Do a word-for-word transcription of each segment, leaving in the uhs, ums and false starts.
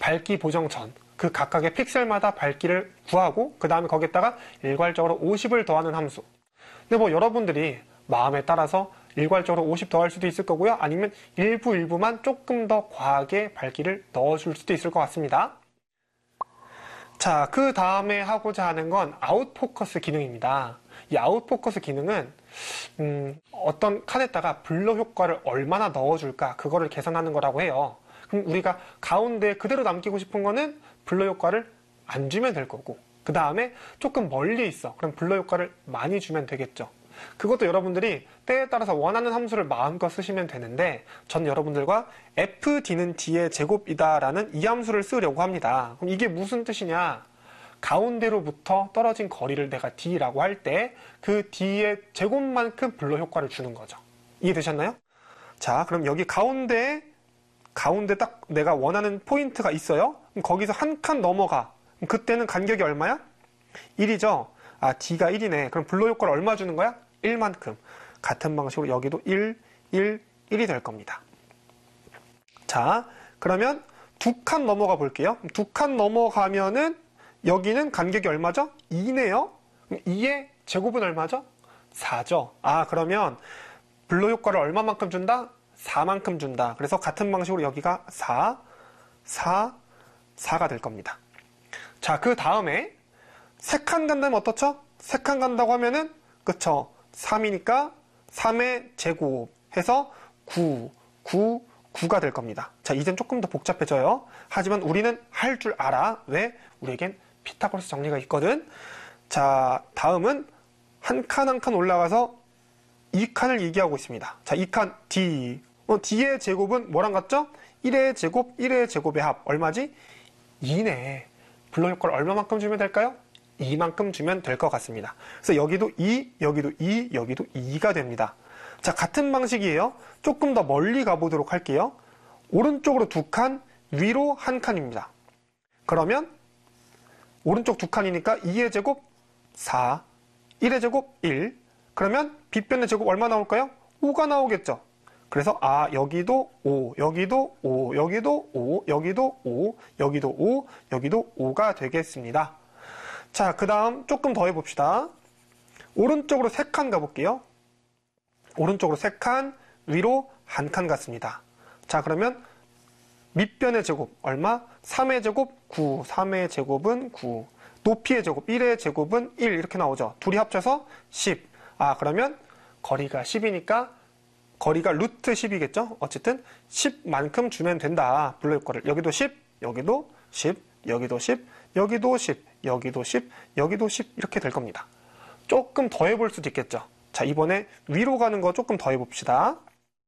밝기 보정 전 그 각각의 픽셀마다 밝기를 구하고 그 다음에 거기에다가 일괄적으로 오십을 더하는 함수. 근데 뭐 여러분들이 마음에 따라서 일괄적으로 오십 더할 수도 있을 거고요. 아니면 일부 일부만 조금 더 과하게 밝기를 넣어줄 수도 있을 것 같습니다. 자, 그 다음에 하고자 하는 건 아웃포커스 기능입니다. 이 아웃포커스 기능은 음, 어떤 칸에다가 블러 효과를 얼마나 넣어줄까 그거를 계산하는 거라고 해요. 그럼 우리가 가운데 그대로 남기고 싶은 거는 블러 효과를 안 주면 될 거고, 그 다음에 조금 멀리 있어. 그럼 블러 효과를 많이 주면 되겠죠. 그것도 여러분들이 때에 따라서 원하는 함수를 마음껏 쓰시면 되는데, 전 여러분들과 에프디는 d의 제곱이다 라는 이 함수를 쓰려고 합니다. 그럼 이게 무슨 뜻이냐? 가운데로부터 떨어진 거리를 내가 d라고 할 때 그 d의 제곱만큼 블러 효과를 주는 거죠. 이해되셨나요? 자, 그럼 여기 가운데에 가운데 딱 내가 원하는 포인트가 있어요. 그럼 거기서 한 칸 넘어가. 그럼 그때는 간격이 얼마야? 일이죠. 아, d가 일이네. 그럼 블러 효과를 얼마 주는 거야? 일만큼. 같은 방식으로 여기도 일, 일, 일이 될 겁니다. 자, 그러면 두 칸 넘어가 볼게요. 두 칸 넘어가면은 여기는 간격이 얼마죠? 이네요. 이의 제곱은 얼마죠? 사죠. 아, 그러면 블러 효과를 얼마만큼 준다? 사만큼 준다. 그래서 같은 방식으로 여기가 사, 사, 사가 될 겁니다. 자, 그 다음에 세 칸 간다면 어떻죠? 세 칸 간다고 하면은 그쵸? 삼이니까 삼의 제곱 해서 구, 구, 구가 될 겁니다. 자, 이젠 조금 더 복잡해져요. 하지만 우리는 할 줄 알아. 왜? 우리에겐 피타고라스 정리가 있거든. 자, 다음은 한 칸 한 칸 올라가서 이 칸을 얘기하고 있습니다. 자, 이 칸 D. 어, D의 제곱은 뭐랑 같죠? 일의 제곱, 일의 제곱의 합. 얼마지? 이네. 블러 효과를 얼마만큼 주면 될까요? 이만큼 주면 될 것 같습니다. 그래서 여기도 이, 여기도 이, 여기도 이가 됩니다. 자, 같은 방식이에요. 조금 더 멀리 가보도록 할게요. 오른쪽으로 두 칸, 위로 한 칸입니다. 그러면 오른쪽 두 칸이니까 이의 제곱 사, 일의 제곱 일. 그러면 빗변의 제곱 얼마 나올까요? 오가 나오겠죠. 그래서 아, 여기도 오, 여기도 오, 여기도 오, 여기도 오, 여기도 오, 여기도 오가 되겠습니다. 자, 그 다음 조금 더 해봅시다. 오른쪽으로 세 칸 가볼게요. 오른쪽으로 세 칸, 위로 한 칸 갔습니다. 자, 그러면 밑변의 제곱 얼마? 삼의 제곱 구, 삼의 제곱은 구. 높이의 제곱 일의 제곱은 일 이렇게 나오죠. 둘이 합쳐서 십. 아, 그러면 거리가 십이니까 거리가 루트 십이겠죠? 어쨌든 십만큼 주면 된다. 블러 효과를. 여기도 십, 여기도 십, 여기도 십, 여기도 십, 여기도 십, 여기도 십 이렇게 될 겁니다. 조금 더 해볼 수도 있겠죠. 자, 이번에 위로 가는 거 조금 더 해봅시다.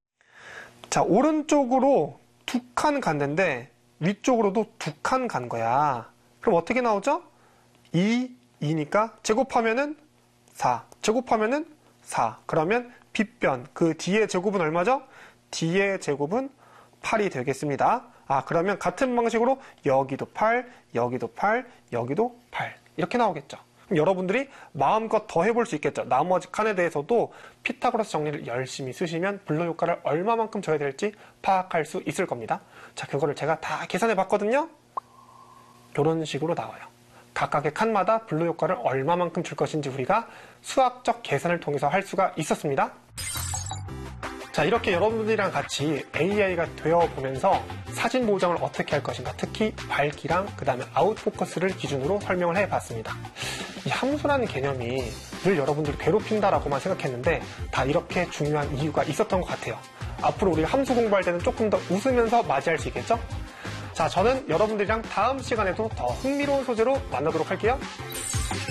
자, 오른쪽으로 두 칸 갔는데 위쪽으로도 두 칸 간 거야. 그럼 어떻게 나오죠? 이, 이니까 제곱하면은 사, 제곱하면은 사. 그러면 빗변, 그 D의 제곱은 얼마죠? D의 제곱은 팔이 되겠습니다. 아, 그러면 같은 방식으로 여기도 팔, 여기도 팔, 여기도 팔 이렇게 나오겠죠. 그럼 여러분들이 마음껏 더 해볼 수 있겠죠. 나머지 칸에 대해서도 피타고라스 정리를 열심히 쓰시면 블러 효과를 얼마만큼 줘야 될지 파악할 수 있을 겁니다. 자, 그거를 제가 다 계산해 봤거든요. 이런 식으로 나와요. 각각의 칸마다 블러 효과를 얼마만큼 줄 것인지 우리가 수학적 계산을 통해서 할 수가 있었습니다. 자, 이렇게 여러분들이랑 같이 에이아이가 되어보면서 사진 보정을 어떻게 할 것인가, 특히 밝기랑 그 다음에 아웃포커스를 기준으로 설명을 해봤습니다. 이 함수라는 개념이 늘 여러분들을 괴롭힌다라고만 생각했는데 다 이렇게 중요한 이유가 있었던 것 같아요. 앞으로 우리가 함수 공부할 때는 조금 더 웃으면서 맞이할 수 있겠죠? 자, 저는 여러분들이랑 다음 시간에도 더 흥미로운 소재로 만나도록 할게요.